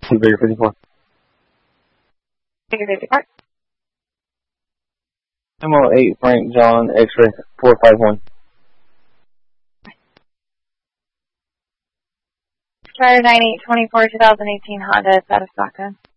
Bigger 54. Bigger 54. Emerald 8 Frank John X-ray 451. Strider 9824 2018 Honda, out of stock.